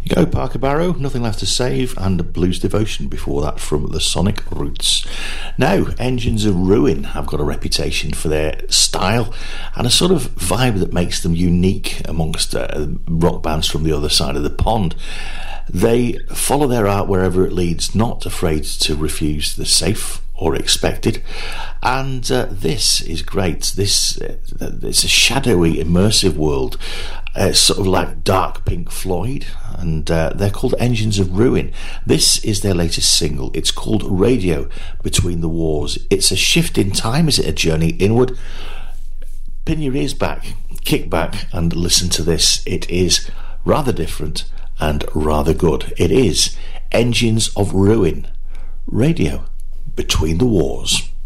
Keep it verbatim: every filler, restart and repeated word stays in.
Go Parker Barrow, Nothing Left to Save, and Blues Devotion before that from the Sonic Roots. Now, Engines of Ruin have got a reputation for their style and a sort of vibe that makes them unique amongst uh, rock bands from the other side of the pond. They follow their art wherever it leads, not afraid to refuse the safe or expected, and uh, this is great. This uh, it's a shadowy, immersive world. Uh, it's sort of like dark Pink Floyd, and uh, they're called Engines of Ruin. This is their latest single. It's called Radio Between the Wars. It's a shift in time. Is it a journey inward? Pin your ears back, kick back, and listen to this. It is rather different and rather good. It is Engines of Ruin, Radio Between the Wars.